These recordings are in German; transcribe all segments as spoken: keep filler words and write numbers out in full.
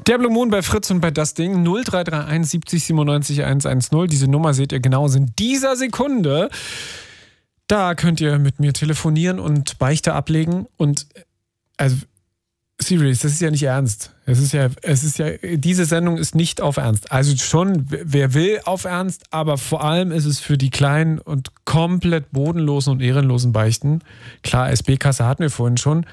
Der Blue Moon bei Fritz und bei Das Ding null drei drei eins siebzig siebenundneunzig hundertzehn. Diese Nummer seht ihr genauso in dieser Sekunde. Da könnt ihr mit mir telefonieren und Beichte ablegen. Und also serious, das ist ja nicht ernst. Es ist ja, es ist ja, diese Sendung ist nicht auf Ernst. Also schon, wer will auf Ernst, aber vor allem ist es für die kleinen und komplett bodenlosen und ehrenlosen Beichten. Klar, S B-Kasse hatten wir vorhin schon.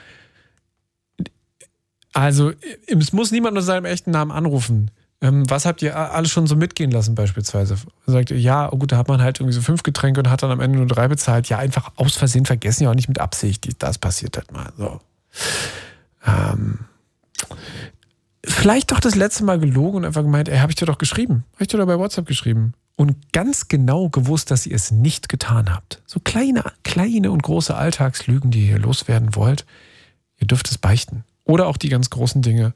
Also, es muss niemand unter seinem echten Namen anrufen. Ähm, was habt ihr alles schon so mitgehen lassen beispielsweise? Sagt ihr, ja, oh gut, da hat man halt irgendwie so fünf Getränke und hat dann am Ende nur drei bezahlt. Ja, einfach aus Versehen vergessen, ja auch nicht mit Absicht. Das passiert halt mal so. Ähm, vielleicht doch das letzte Mal gelogen und einfach gemeint, ey, hab ich dir doch geschrieben. Hab ich dir doch bei WhatsApp geschrieben. Und ganz genau gewusst, dass ihr es nicht getan habt. So kleine, kleine und große Alltagslügen, die ihr loswerden wollt. Ihr dürft es beichten. Oder auch die ganz großen Dinge.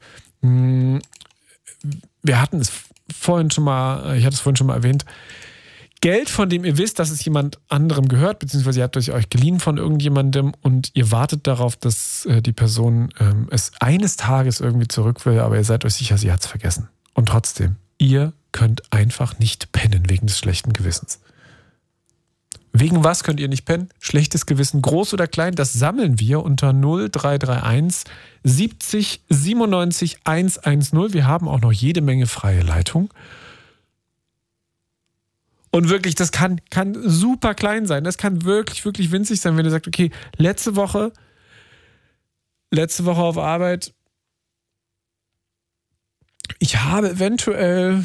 Wir hatten es vorhin schon mal, ich hatte es vorhin schon mal erwähnt, Geld, von dem ihr wisst, dass es jemand anderem gehört, beziehungsweise ihr habt es euch geliehen von irgendjemandem und ihr wartet darauf, dass die Person es eines Tages irgendwie zurück will, aber ihr seid euch sicher, sie hat es vergessen. Und trotzdem, ihr könnt einfach nicht pennen wegen des schlechten Gewissens. Wegen was könnt ihr nicht pennen? Schlechtes Gewissen, groß oder klein, das sammeln wir unter null drei drei eins siebzig siebenundneunzig hundertzehn. Wir haben auch noch jede Menge freie Leitung. Und wirklich, das kann, kann super klein sein. Das kann wirklich, wirklich winzig sein, wenn ihr sagt, okay, letzte Woche, letzte Woche auf Arbeit, ich habe eventuell...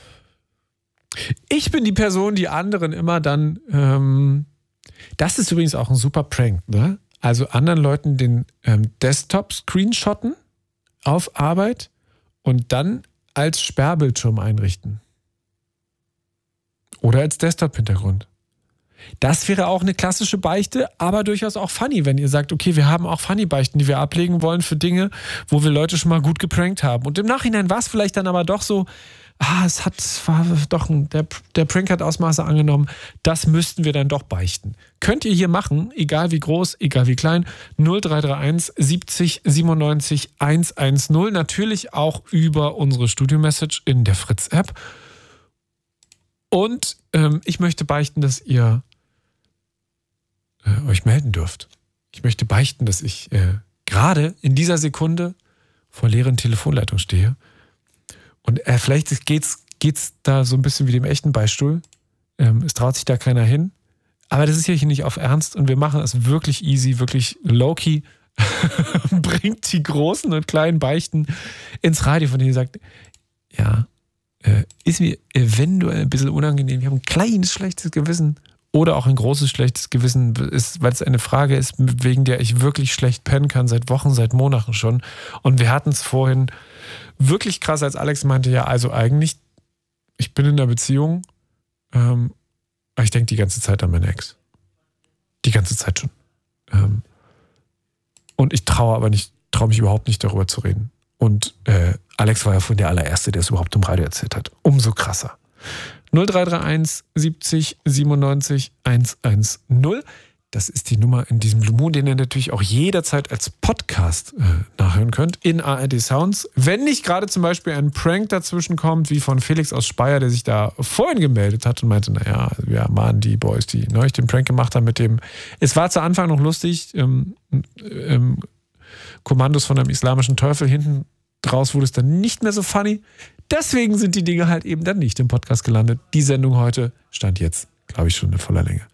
Ich bin die Person, die anderen immer dann, ähm, das ist übrigens auch ein super Prank, ne? Also anderen Leuten den ähm, Desktop screenshotten auf Arbeit und dann als Sperrbildschirm einrichten. Oder als Desktop-Hintergrund. Das wäre auch eine klassische Beichte, aber durchaus auch funny, wenn ihr sagt, okay, wir haben auch Funny-Beichten, die wir ablegen wollen für Dinge, wo wir Leute schon mal gut geprankt haben. Und im Nachhinein war es vielleicht dann aber doch so, ah, es hat, war doch, ein, der, der Prank hat Ausmaße angenommen, das müssten wir dann doch beichten. Könnt ihr hier machen, egal wie groß, egal wie klein, null drei drei eins siebzig siebenundneunzig hundertzehn, natürlich auch über unsere Studio-Message in der Fritz-App. Und ähm, ich möchte beichten, dass ihr äh, euch melden dürft. Ich möchte beichten, dass ich äh, gerade in dieser Sekunde vor leeren Telefonleitung stehe. Und äh, vielleicht geht's, geht's da so ein bisschen wie dem echten Beistuhl. Ähm, es traut sich da keiner hin. Aber das ist hier nicht auf Ernst und wir machen es wirklich easy, wirklich low-key. Bringt die großen und kleinen Beichten ins Radio, von denen ihr sagt, ja, äh, ist mir eventuell ein bisschen unangenehm. Ich habe ein kleines schlechtes Gewissen oder auch ein großes schlechtes Gewissen, ist, weil es eine Frage ist, wegen der ich wirklich schlecht pennen kann, seit Wochen, seit Monaten schon. Und wir hatten es vorhin wirklich krass, als Alex meinte, ja, also eigentlich, ich bin in einer Beziehung, ähm, aber ich denke die ganze Zeit an meine Ex. Die ganze Zeit schon. Ähm, und ich traue aber nicht, traue mich überhaupt nicht darüber zu reden. Und äh, Alex war ja vorhin der allererste, der es überhaupt im Radio erzählt hat. Umso krasser. null drei drei eins siebzig siebenundneunzig hundertzehn. Das ist die Nummer in diesem Blue Moon, den ihr natürlich auch jederzeit als Podcast äh, nachhören könnt in A R D Sounds. Wenn nicht gerade zum Beispiel ein Prank dazwischen kommt, wie von Felix aus Speyer, der sich da vorhin gemeldet hat und meinte, naja, wir waren die Boys, die neulich den Prank gemacht haben mit dem, es war zu Anfang noch lustig, ähm, ähm, Kommandos von einem islamischen Teufel, hinten draus wurde es dann nicht mehr so funny. Deswegen sind die Dinge halt eben dann nicht im Podcast gelandet. Die Sendung heute stand jetzt, glaube ich, schon in voller Länge.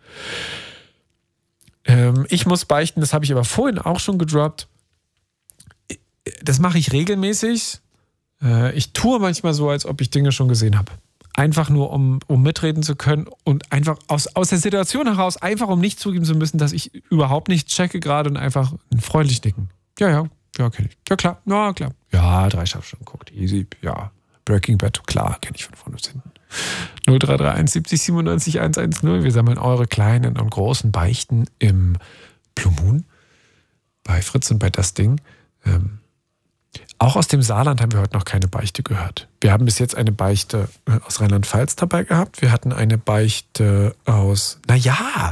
Ähm, ich muss beichten, das habe ich aber vorhin auch schon gedroppt. Das mache ich regelmäßig. Äh, ich tue manchmal so, als ob ich Dinge schon gesehen habe. Einfach nur, um, um mitreden zu können und einfach aus, aus der Situation heraus, einfach um nicht zugeben zu müssen, dass ich überhaupt nichts checke gerade und einfach freundlich nicken. Ja, ja, ja, kenne ich. Ja, klar, ja, klar. Ja, drei Schaffstunden guckt, easy, ja. Breaking Bad, klar, kenne ich von vorne bis hinten. null drei drei eins siebzig siebenundneunzig hundertzehn. Wir sammeln eure kleinen und großen Beichten im Blue Moon bei Fritz und bei Das Ding. Ähm, auch aus dem Saarland haben wir heute noch keine Beichte gehört. Wir haben bis jetzt eine Beichte aus Rheinland-Pfalz dabei gehabt. Wir hatten eine Beichte aus, naja,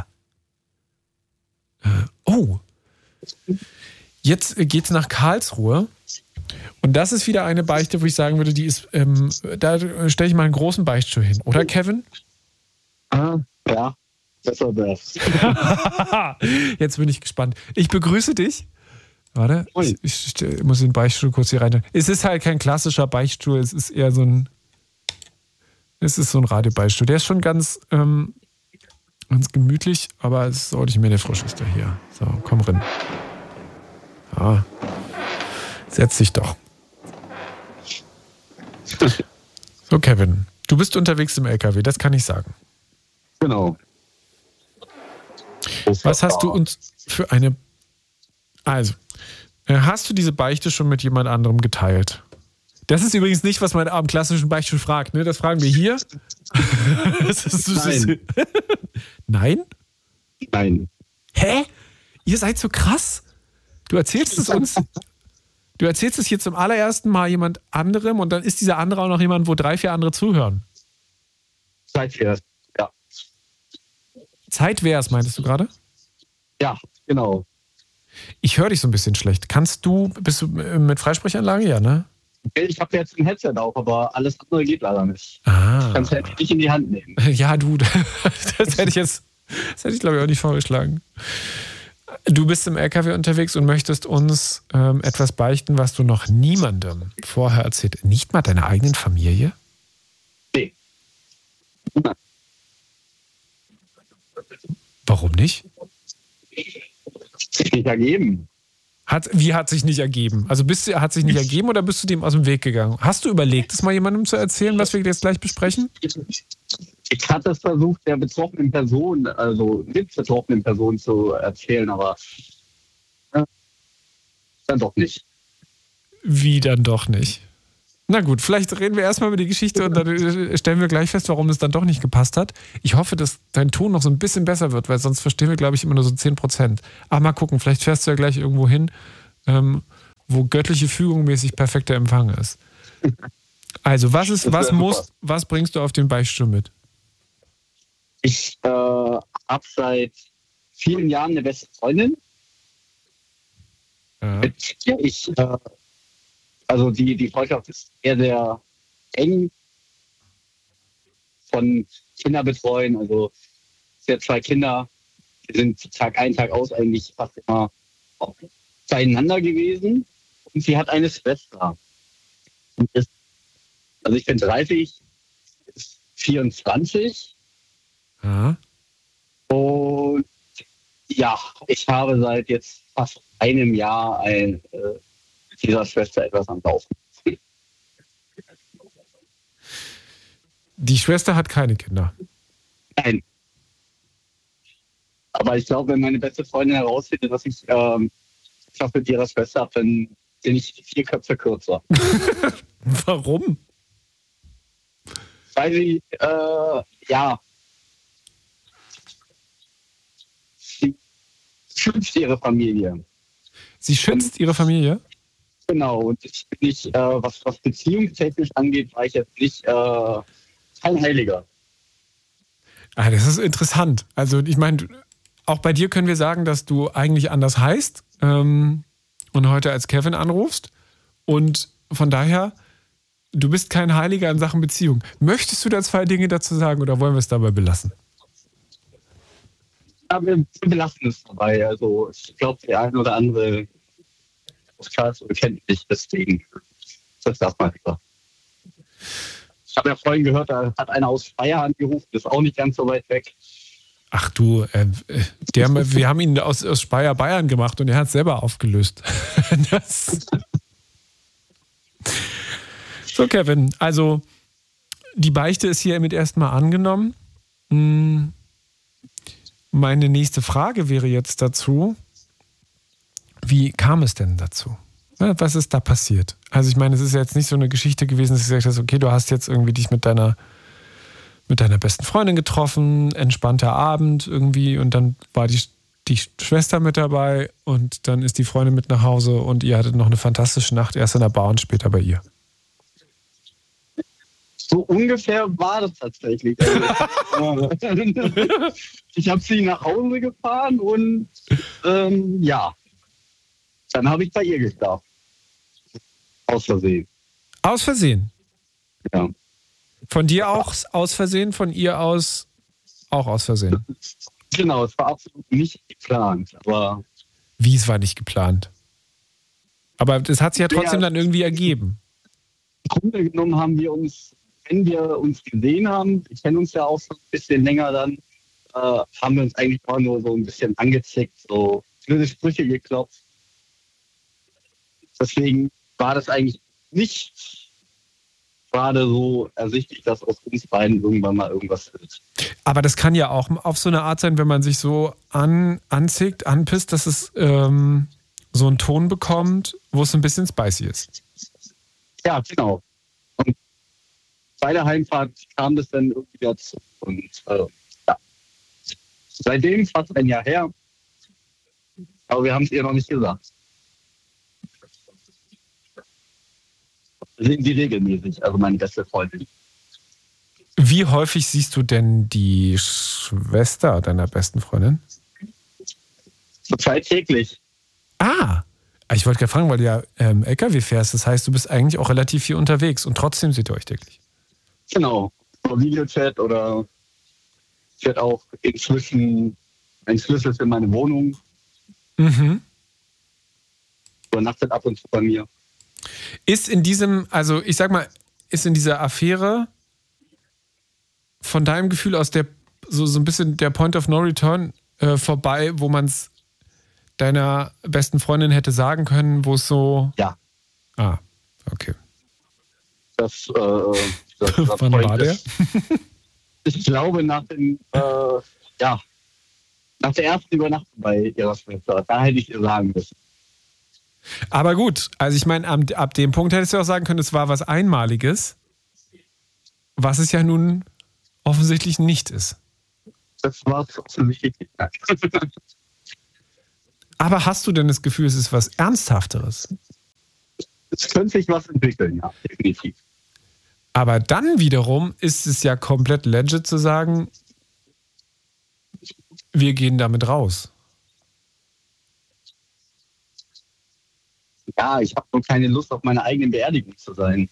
äh, oh, jetzt geht's nach Karlsruhe. Und das ist wieder eine Beichte, wo ich sagen würde, die ist, ähm, da stelle ich mal einen großen Beichtstuhl hin. Oder, Kevin? Ah, ja, besser wär's. Jetzt bin ich gespannt. Ich begrüße dich. Warte, ich, ich, ich muss den Beichtstuhl kurz hier rein. Es ist halt kein klassischer Beichtstuhl, es ist eher so ein, es ist so ein Radiobeichtstuhl. Der ist schon ganz, ähm, ganz gemütlich, aber es ist auch nicht mehr der frischeste hier. So, komm rein. Ja. Setz dich doch. So, Kevin, du bist unterwegs im L K W, das kann ich sagen. Genau. Was hast du uns für eine... Also, hast du diese Beichte schon mit jemand anderem geteilt? Das ist übrigens nicht, was man am klassischen Beichtstuhl fragt, ne? Das fragen wir hier. das ist, das ist, Nein. Nein? Nein. Hä? Ihr seid so krass? Du erzählst es uns... Du erzählst es hier zum allerersten Mal jemand anderem und dann ist dieser andere auch noch jemand, wo drei, vier andere zuhören. Zeit wär's, ja. Zeit wär's, meintest du gerade? Ja, genau. Ich höre dich so ein bisschen schlecht. Kannst du, bist du mit Freisprechanlage? Ja, ne? Ich habe jetzt ein Headset auch, aber alles andere geht leider nicht. Ah. Ich kann es halt nicht in die Hand nehmen. Ja, du, das hätte ich jetzt, das hätte ich glaube ich auch nicht vorgeschlagen. Du bist im L K W unterwegs und möchtest uns ähm, etwas beichten, was du noch niemandem vorher erzählt. Nicht mal deiner eigenen Familie? Nee. Warum nicht? Nicht ergeben. Hat, wie hat sich nicht ergeben? Also bist du, hat sich nicht ergeben oder bist du dem aus dem Weg gegangen? Hast du überlegt, es mal jemandem zu erzählen, was wir jetzt gleich besprechen? Ich hatte es versucht, der betroffenen Person, also mit betroffenen Person zu erzählen, aber äh, dann doch nicht. Wie dann doch nicht? Na gut, vielleicht reden wir erstmal über die Geschichte und dann stellen wir gleich fest, warum es dann doch nicht gepasst hat. Ich hoffe, dass dein Ton noch so ein bisschen besser wird, weil sonst verstehen wir, glaube ich, immer nur so zehn Prozent. Aber mal gucken, vielleicht fährst du ja gleich irgendwo hin, ähm, wo göttliche Fügung mäßig perfekter Empfang ist. Also, was ist, was muss, was bringst du auf den Beichtstuhl mit? Ich äh, habe seit vielen Jahren eine beste Freundin. Ja. Mit der ich, äh, also die, die Freundschaft ist sehr, sehr eng von Kinder betreuen. Also sie hat zwei Kinder, die sind Tag ein, Tag aus eigentlich fast immer beieinander gewesen. Und sie hat eine Schwester. Und ist, also ich bin dreißig, ist vierundzwanzig. Ja. Und ja, ich habe seit jetzt fast einem Jahr ein, äh, dieser Schwester etwas am Laufen. Die Schwester hat keine Kinder. Nein. Aber ich glaube, wenn meine beste Freundin herausfindet, dass ich ähm, was mit ihrer Schwester habe, dann bin ich vier Köpfe kürzer. Warum? Weil sie, äh, ja, sie schützt ihre Familie. Sie schützt ihre Familie? Genau, und ich bin nicht, äh, was, was beziehungstechnisch angeht, war ich jetzt nicht äh, kein Heiliger. Ah, das ist interessant. Also ich meine, auch bei dir können wir sagen, dass du eigentlich anders heißt ähm, und heute als Kevin anrufst. Und von daher, du bist kein Heiliger in Sachen Beziehung. Möchtest du da zwei Dinge dazu sagen oder wollen wir es dabei belassen? Ja, wir belassen es dabei. Also ich glaube, der eine oder andere Podcast kennt mich, deswegen das darf man lieber. Ich habe ja vorhin gehört, da hat einer aus Speyer angerufen, ist auch nicht ganz so weit weg. Ach du, äh, der, wir haben ihn aus, aus Speyer Bayern gemacht und er hat es selber aufgelöst. Das. So, Kevin, also die Beichte ist hiermit erstmal angenommen. Meine nächste Frage wäre jetzt dazu, wie kam es denn dazu? Was ist da passiert? Also ich meine, es ist ja jetzt nicht so eine Geschichte gewesen, dass du gesagt hast, okay, du hast jetzt irgendwie dich mit deiner, mit deiner besten Freundin getroffen, entspannter Abend irgendwie und dann war die, die Schwester mit dabei und dann ist die Freundin mit nach Hause und ihr hattet noch eine fantastische Nacht, erst in der Bar und später bei ihr. So ungefähr war das tatsächlich. Also, ich habe sie nach Hause gefahren und ähm, ja, dann habe ich bei ihr geschlafen. Aus Versehen. Aus Versehen? Ja. Von dir auch aus Versehen, von ihr aus auch aus Versehen? Genau, es war absolut nicht geplant, aber... Wie, es war nicht geplant? Aber das hat sich ja trotzdem ja, dann irgendwie ergeben. Im Grunde genommen haben wir uns, wenn wir uns gesehen haben, wir kennen uns ja auch so ein bisschen länger dann, äh, haben wir uns eigentlich auch nur so ein bisschen angezickt, so blöde Sprüche geklopft. Deswegen war das eigentlich nicht gerade so ersichtlich, dass aus uns beiden irgendwann mal irgendwas wird. Aber das kann ja auch auf so eine Art sein, wenn man sich so an, anzickt, anpisst, dass es ähm, so einen Ton bekommt, wo es ein bisschen spicy ist. Ja, genau. Und bei der Heimfahrt kam das dann irgendwie dazu. Und äh, ja, seitdem fast ein Jahr her. Aber wir haben es ihr noch nicht gesagt. Sehen sie regelmäßig, also meine beste Freundin. Wie häufig siehst du denn die Schwester deiner besten Freundin? Zurzeit täglich. Ah, ich wollte gerade fragen, weil du ja ähm, L K W fährst. Das heißt, du bist eigentlich auch relativ viel unterwegs und trotzdem seht ihr euch täglich. Genau. Über Videochat oder ich werde auch inzwischen ein Schlüssel für meine Wohnung. Mhm. Übernachtet ab und zu bei mir. Ist in diesem, also ich sag mal, ist in dieser Affäre von deinem Gefühl aus der so, so ein bisschen der Point of No Return äh, vorbei, wo man es deiner besten Freundin hätte sagen können, wo es so... Ja. Ah, okay. Das, äh, das, das Wann war der? Ist, ich glaube nach dem, äh, ja, nach der ersten Übernachtung bei ihrer Schwester. Da hätte ich ihr sagen müssen. Aber gut, also ich meine, ab, ab dem Punkt hättest du auch sagen können, es war was Einmaliges, was es ja nun offensichtlich nicht ist. Das war offensichtlich nicht. Aber hast du denn das Gefühl, es ist was Ernsthafteres? Es könnte sich was entwickeln, ja, definitiv. Aber dann wiederum ist es ja komplett legit zu sagen, wir gehen damit raus. Ja, ich habe nur keine Lust, auf meiner eigenen Beerdigung zu sein.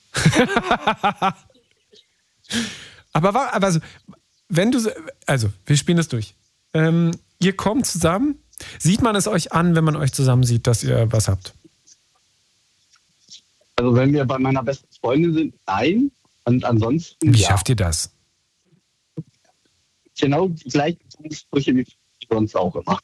aber, war, aber also, wenn du, also, wir spielen das durch. Ähm, ihr kommt zusammen, sieht man es euch an, wenn man euch zusammen sieht, dass ihr was habt? Also wenn wir bei meiner besten Freundin sind, nein. Und ansonsten, Wie ja. schafft ihr das? Genau die gleichen Sprüche wie sonst auch immer.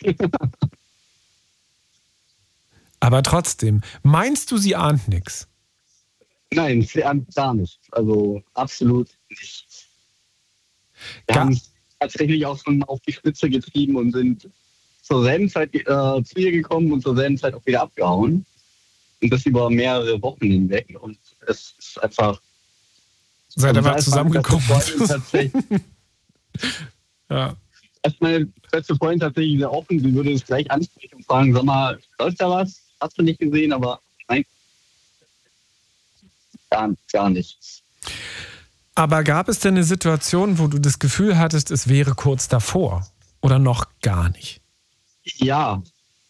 Aber trotzdem, meinst du, sie ahnt nichts? Nein, sie ahnt gar nicht. Also absolut nicht. Wir Gar- haben es tatsächlich auch schon auf die Spitze getrieben und sind zur selben Zeit äh, zu ihr gekommen und zur selben Zeit auch wieder abgehauen. Und das über mehrere Wochen hinweg. Und es ist einfach... Seid ihr also mal da ist zusammengekommen? meine beste Freundin tatsächlich- Ja. Da ist meine beste Freundin tatsächlich sehr offen. Sie würde es gleich ansprechen und fragen, sag mal, läuft da was? Hast du nicht gesehen? Aber nein, gar, gar nichts. Aber gab es denn eine Situation, wo du das Gefühl hattest, es wäre kurz davor? Oder noch gar nicht? Ja.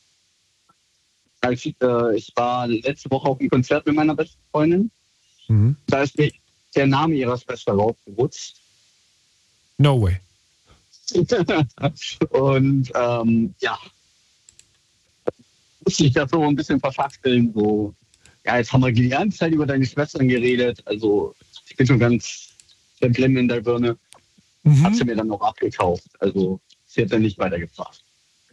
Ich, äh, ich war letzte Woche auf einem Konzert mit meiner besten Freundin. Mhm. Da ist mir der Name ihrer Schwester rausgerutscht. No way. Und ähm, ja, musste ich das so ein bisschen verfachteln. So, ja, jetzt haben wir die ganze Zeit über deine Schwestern geredet. Also ich bin schon ganz verklemmt in der Birne. Mhm. Hat sie mir dann noch abgekauft. Also sie hat dann nicht weitergefragt.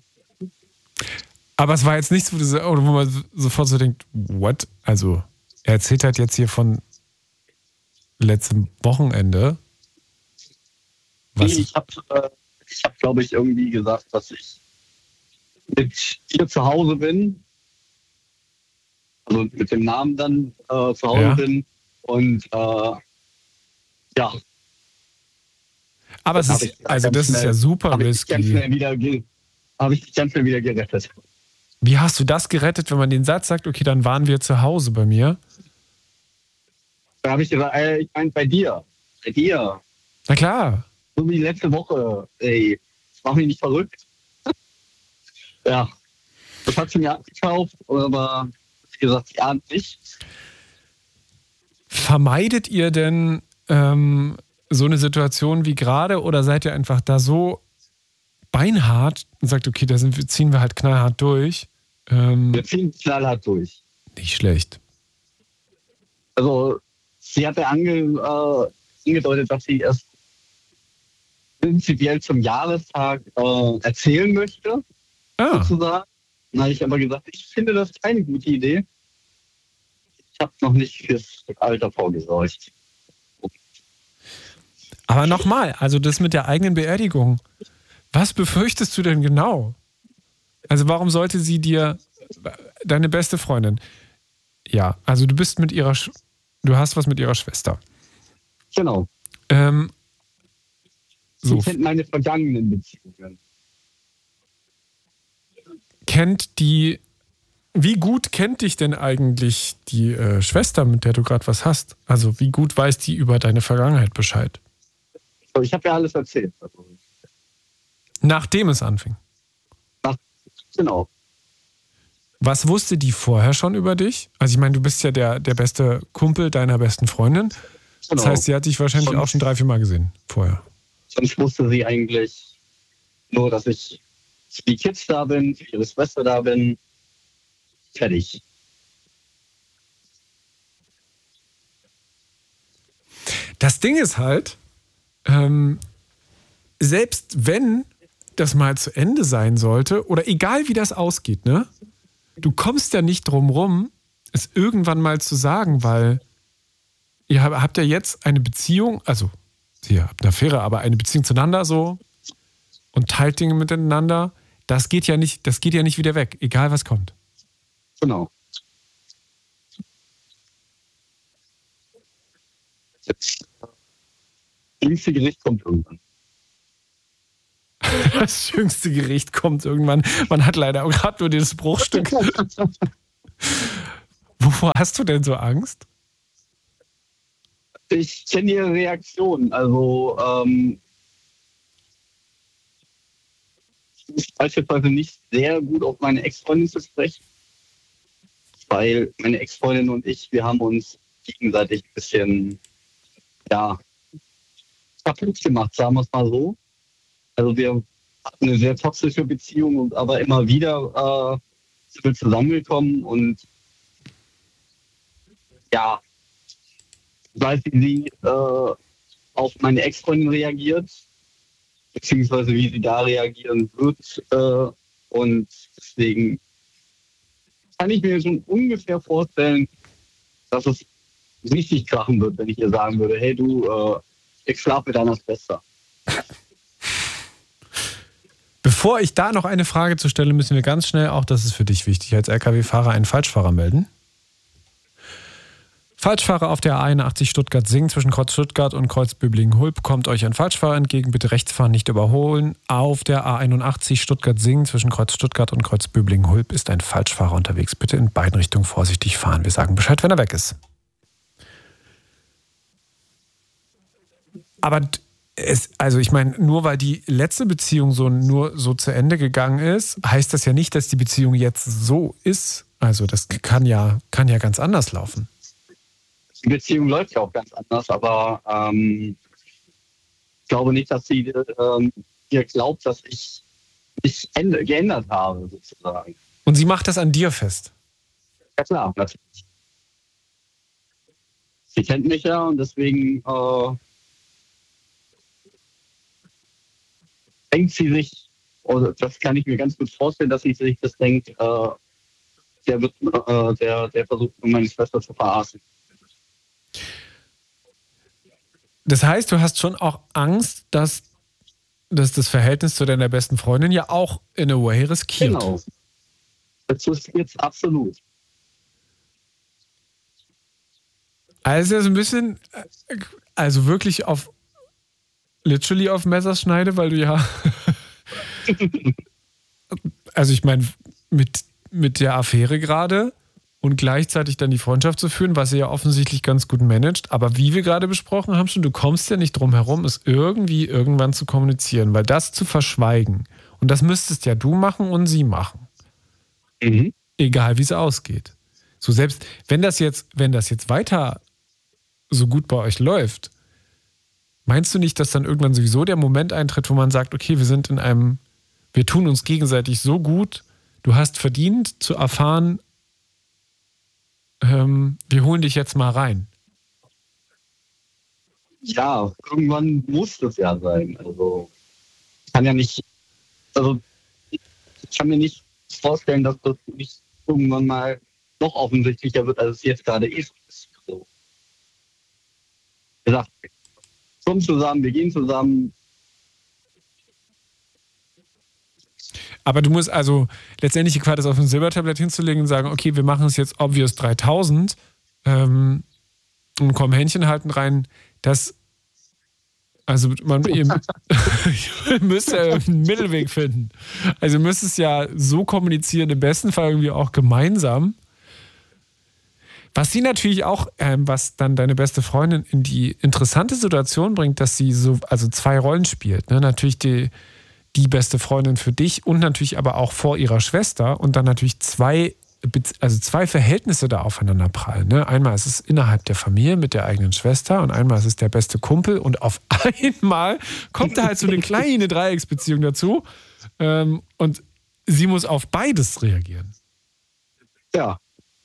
Aber es war jetzt nichts, wo, du, so- oder wo man sofort so denkt, what? Also er erzählt halt jetzt hier von letztem Wochenende. Was? Nee, ich habe, äh, ich hab, glaube ich, irgendwie gesagt, dass ich mit ihr zu Hause bin. Also mit dem Namen dann äh, zu Hause Ja. bin. Und äh, ja, Aber es dann hab ist, ich also ganz das ist schnell- ja super habe ich dich ganz risky. schnell wieder, ge- habe ich dich ganz schnell wieder gerettet. Wie hast du das gerettet, wenn man den Satz sagt, okay, dann waren wir zu Hause bei mir? Dann habe ich gesagt, ey, ich meine bei dir. Bei dir. Na klar. So wie letzte Woche. Ey, das macht mich nicht verrückt. Ja. Das hat sie mir abgekauft, aber wie gesagt, sie ahnt nicht. vermeidet ihr denn ähm, so eine Situation wie gerade oder seid ihr einfach da so beinhart und sagt, okay, da sind, ziehen wir halt knallhart durch? Ähm, Wir ziehen knallhart durch. nicht schlecht. Also, sie hat ja ange, äh, angedeutet, dass sie erst prinzipiell zum Jahrestag äh, erzählen möchte, Ah, sozusagen. Dann habe ich aber gesagt, ich finde das keine gute Idee. Ich habe noch nicht fürs Alter vorgesorgt. aber nochmal, also das mit der eigenen Beerdigung. Was befürchtest du denn genau? Also warum sollte sie dir, deine beste Freundin, ja, also du bist mit ihrer, Sch- du hast was mit ihrer Schwester. Genau. Ähm, Sie so, kennt meine vergangenen Beziehungen. kennt die, wie gut kennt dich denn eigentlich die äh, Schwester, mit der du gerade was hast? Also wie gut weiß die über deine Vergangenheit Bescheid? So, ich habe ja alles erzählt. Also, Nachdem es anfing. nach, genau. Was wusste die vorher schon über dich? Also ich meine, du bist ja der, der beste Kumpel deiner besten Freundin. Das genau. heißt, sie hat dich wahrscheinlich Sonst- auch schon drei, vier Mal gesehen vorher. Sonst wusste sie eigentlich nur, dass ich für die Kids da bin, für ihre Schwester da bin. Fertig. Das Ding ist halt, ähm, selbst wenn das mal zu Ende sein sollte, oder egal wie das ausgeht, ne? Du kommst ja nicht drum rum, es irgendwann mal zu sagen, weil ihr hab- habt ja jetzt eine Beziehung, also ihr habt eine Affäre, aber eine Beziehung zueinander so und teilt Dinge miteinander. Das geht ja nicht, das geht ja nicht wieder weg, egal was kommt. Genau. Jetzt. Das jüngste Gericht kommt irgendwann. Das jüngste Gericht kommt irgendwann. Man hat leider auch gerade nur dieses Bruchstück. Wovor hast du denn so Angst? Ich kenne ihre Reaktion. Also, ähm, ich ist beispielsweise nicht sehr gut auf meine Ex-Freundin zu sprechen, weil meine Ex-Freundin und ich, wir haben uns gegenseitig ein bisschen, ja, kaputt gemacht, sagen wir es mal so. Also wir hatten eine sehr toxische Beziehung, und aber immer wieder äh, sind wir zusammengekommen und ja, ich weiß, wie sie äh, auf meine Ex-Freundin reagiert, beziehungsweise wie sie da reagieren wird. Äh, und deswegen kann ich mir schon ungefähr vorstellen, dass es richtig krachen wird, wenn ich ihr sagen würde, hey du, äh, ich schlafe mit deiner Schwester. Bevor ich da noch eine Frage zu stelle, müssen wir ganz schnell, auch das ist für dich wichtig, als L K W-Fahrer einen Falschfahrer melden. Falschfahrer auf der A einundachtzig Stuttgart-Singen zwischen Kreuz Stuttgart und Kreuz Böblingen-Hulp. Kommt euch ein Falschfahrer entgegen, bitte rechts fahren, nicht überholen. Auf der A einundachtzig Stuttgart-Singen zwischen Kreuz Stuttgart und Kreuz Böblingen-Hulp ist ein Falschfahrer unterwegs. Bitte in beiden Richtungen vorsichtig fahren. Wir sagen Bescheid, wenn er weg ist. Aber es, also ich meine, nur weil die letzte Beziehung so nur so zu Ende gegangen ist, heißt das ja nicht, dass die Beziehung jetzt so ist. Also das kann ja, kann ja ganz anders laufen. Die Beziehung läuft ja auch ganz anders, aber ähm, ich glaube nicht, dass sie ähm, ihr glaubt, dass ich mich änd- geändert habe, sozusagen. Und sie macht das an dir fest. Ja klar, natürlich. Sie kennt mich ja und deswegen äh, denkt sie sich, oder das kann ich mir ganz gut vorstellen, dass sie sich das denkt, äh, der, wird, äh, der, der versucht, meine Schwester zu verarschen. Das heißt, du hast schon auch Angst, dass, dass das Verhältnis zu deiner besten Freundin ja auch in a way riskiert. Genau. Das ist jetzt absolut. Also ja so ein bisschen, also wirklich auf, literally auf Messerschneide, weil du ja, also ich meine, mit, mit der Affäre gerade und gleichzeitig dann die Freundschaft zu führen, was ihr ja offensichtlich ganz gut managt. Aber wie wir gerade besprochen haben schon, du kommst ja nicht drum herum, es irgendwie irgendwann zu kommunizieren, weil das zu verschweigen, und das müsstest ja du machen und sie machen. Mhm. Egal wie es ausgeht. So selbst, wenn das jetzt, wenn das jetzt weiter so gut bei euch läuft, meinst du nicht, dass dann irgendwann sowieso der Moment eintritt, wo man sagt, okay, wir sind in einem, wir tun uns gegenseitig so gut, du hast verdient zu erfahren, ähm, wir holen dich jetzt mal rein. Ja, irgendwann muss das ja sein. Also ich kann ja nicht, also ich kann mir nicht vorstellen, dass das nicht irgendwann mal noch offensichtlicher wird, als es jetzt gerade ist. So. Wie gesagt, wir kommen zusammen, wir gehen zusammen. Aber du musst also letztendlich die Quart auf ein Silbertablett hinzulegen und sagen, okay, wir machen es jetzt obvious dreitausend ähm, und kommen Händchen halten rein. Das, also man ihr, ihr müsst ja einen Mittelweg finden. Also ihr müsst es ja so kommunizieren, im besten Fall irgendwie auch gemeinsam. Was sie natürlich auch, ähm, was dann deine beste Freundin in die interessante Situation bringt, dass sie so, also zwei Rollen spielt. Ne? Natürlich die, die beste Freundin für dich und natürlich aber auch vor ihrer Schwester und dann natürlich zwei, also zwei Verhältnisse da aufeinander prallen. Ne? Einmal ist es innerhalb der Familie mit der eigenen Schwester und einmal ist es der beste Kumpel und auf einmal kommt da halt so eine kleine Dreiecksbeziehung dazu ähm, und sie muss auf beides reagieren. Ja.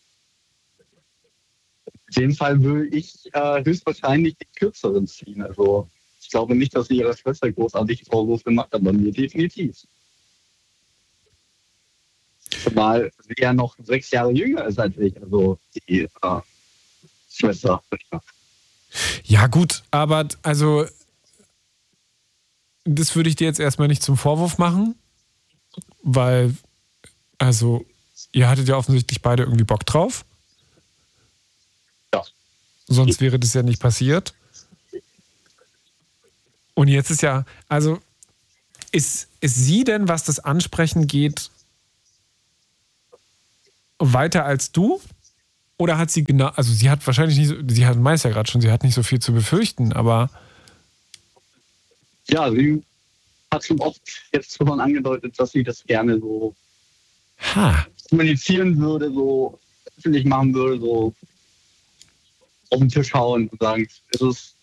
In dem Fall würde ich äh, höchstwahrscheinlich die kürzeren ziehen. Also ich glaube nicht, dass sie ihrer Schwester großartig Vorwurf gemacht hat, aber mir definitiv. Zumal sie ja noch sechs Jahre jünger ist als ich, also die äh, Schwester. Ja gut, aber also das würde ich dir jetzt erstmal nicht zum Vorwurf machen, weil also ihr hattet ja offensichtlich beide irgendwie Bock drauf. Ja. Sonst wäre das ja nicht passiert. Und jetzt ist ja, also ist, ist sie denn, was das Ansprechen geht, weiter als du? Oder hat sie genau, also sie hat wahrscheinlich nicht so, sie hat meist ja gerade schon, sie hat nicht so viel zu befürchten, aber. Ja, sie hat schon oft jetzt schon angedeutet, dass sie das gerne so ha. kommunizieren würde, so öffentlich machen würde, so auf den Tisch hauen und sagen, es ist.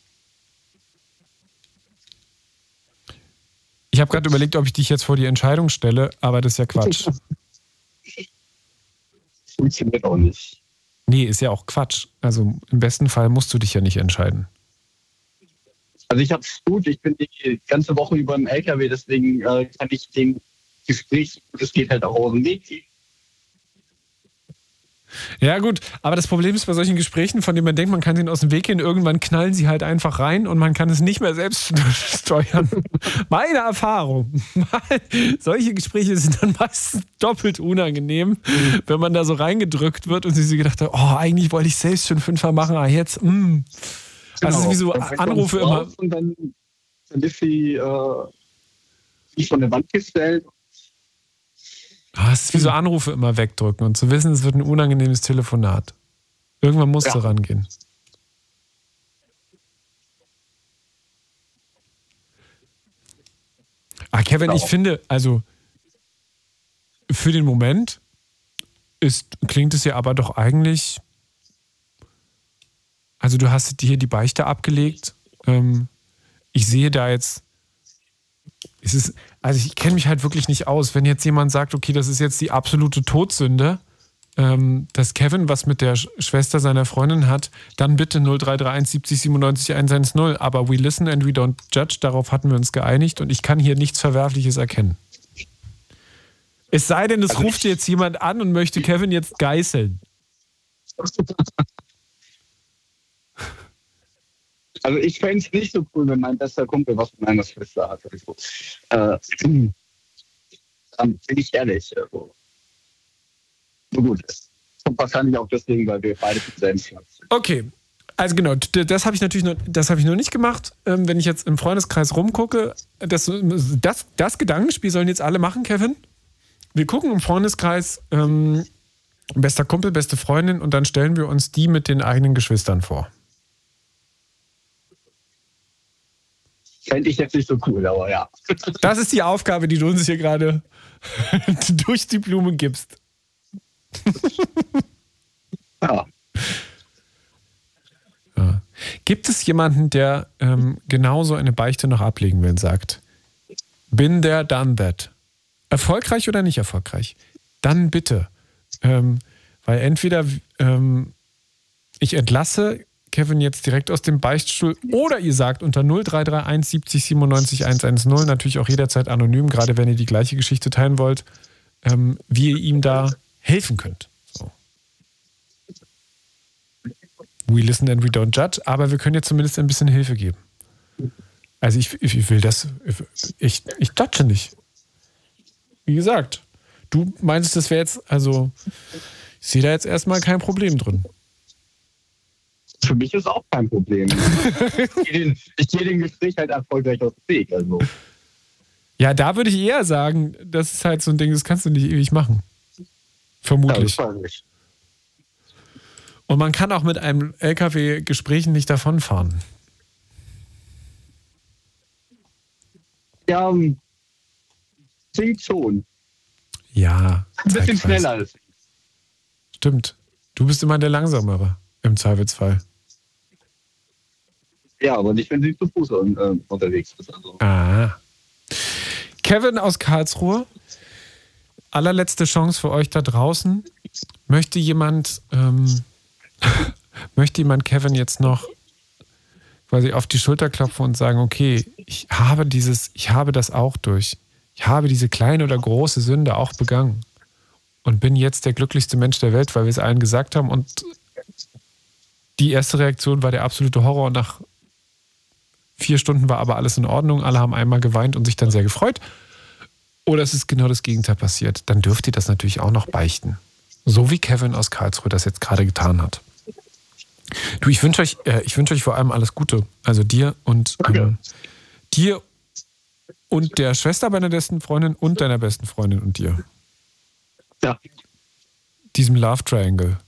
Ich habe gerade überlegt, ob ich dich jetzt vor die Entscheidung stelle, aber das ist ja Quatsch. Funktioniert auch nicht. Nee, ist ja auch Quatsch. Also im besten Fall musst du dich ja nicht entscheiden. Also ich habe es gut, ich bin die ganze Woche über im L K W, deswegen äh, kann ich dem Gespräch, das geht halt auch aus dem Weg gehen. Ja gut, aber das Problem ist bei solchen Gesprächen, von denen man denkt, man kann sie aus dem Weg gehen, irgendwann knallen sie halt einfach rein und man kann es nicht mehr selbst steuern. Meine Erfahrung. Solche Gespräche sind dann meistens doppelt unangenehm, wenn man da so reingedrückt wird und sie sich gedacht hat, oh, eigentlich wollte ich selbst schon fünfmal machen, aber jetzt, mh. Also es ist wie so Anrufe immer. Und dann, dann ist sie äh, wie von der Wand gestellt. Ah, es ist wie so Anrufe immer wegdrücken und zu wissen, es wird ein unangenehmes Telefonat. Irgendwann musst du ja. rangehen. Ah, Kevin, Genau. ich finde, also für den Moment ist, klingt es ja aber doch eigentlich, also du hast hier die Beichte abgelegt. Ähm, ich sehe da jetzt, es ist, also ich kenne mich halt wirklich nicht aus. Wenn jetzt jemand sagt, okay, das ist jetzt die absolute Todsünde, ähm, dass Kevin was mit der Sch- Schwester seiner Freundin hat, dann bitte null drei drei eins siebzig siebenundneunzig hundertzehn. Aber we listen and we don't judge, darauf hatten wir uns geeinigt und ich kann hier nichts Verwerfliches erkennen. Es sei denn, es Also ruft ich- jetzt jemand an und möchte Kevin jetzt geißeln. Also ich fände es nicht so cool, wenn mein bester Kumpel was mit meiner Schwester hat. Also, äh, dann bin ich ehrlich. Also, so gut. Und wahrscheinlich auch deswegen, weil wir beide zum selben Platz sind. Okay, also genau, d- das habe ich natürlich noch, das habe ich noch nicht gemacht. Ähm, wenn ich jetzt im Freundeskreis rumgucke, das, das, das Gedankenspiel sollen jetzt alle machen, Kevin. Wir gucken im Freundeskreis, ähm, bester Kumpel, beste Freundin und dann stellen wir uns die mit den eigenen Geschwistern vor. Fände ich jetzt nicht so cool, aber ja. Das ist die Aufgabe, die du uns hier gerade durch die Blume gibst. Ja. Ja. Gibt es jemanden, der ähm, genauso eine Beichte noch ablegen will und sagt, bin there, done that. Erfolgreich oder nicht erfolgreich? Dann bitte. Ähm, weil entweder ähm, ich entlasse Kevin jetzt direkt aus dem Beichtstuhl oder ihr sagt unter null drei drei eins siebzig siebenundneunzig hundertzehn, natürlich auch jederzeit anonym, gerade wenn ihr die gleiche Geschichte teilen wollt, ähm, wie ihr ihm da helfen könnt. So. We listen and we don't judge, aber wir können jetzt zumindest ein bisschen Hilfe geben. Also ich, ich will das, ich, ich judge nicht. Wie gesagt, du meinst, das wäre jetzt, also ich sehe da jetzt erstmal kein Problem drin. Für mich ist auch kein Problem. ich gehe den, ich gehe den Gespräch halt erfolgreich aus dem Weg. Also. Ja, da würde ich eher sagen, das ist halt so ein Ding, das kannst du nicht ewig machen. Vermutlich. Ja, das Und man kann auch mit einem L K W Gesprächen nicht davonfahren. Ja, klingt schon. Ja. Ein bisschen schneller ist. Stimmt. Du bist immer der Langsamere im Zweifelsfall. Ja, aber nicht, wenn sie zu Fuß äh, unterwegs ist. Also. Ah. Kevin aus Karlsruhe. Allerletzte Chance für euch da draußen. Möchte jemand, ähm, möchte jemand Kevin jetzt noch quasi auf die Schulter klopfen und sagen, okay, ich habe dieses, ich habe das auch durch. Ich habe diese kleine oder große Sünde auch begangen und bin jetzt der glücklichste Mensch der Welt, weil wir es allen gesagt haben. Und die erste Reaktion war der absolute Horror. Nach vier Stunden war aber alles in Ordnung. Alle haben einmal geweint und sich dann sehr gefreut. Oder es ist genau das Gegenteil passiert. Dann dürft ihr das natürlich auch noch beichten. So wie Kevin aus Karlsruhe das jetzt gerade getan hat. Du, ich wünsche euch, äh, ich wünsche euch vor allem alles Gute. Also dir und ähm, dir und der Schwester meiner besten Freundin und deiner besten Freundin und dir. Ja. Diesem Love Triangle.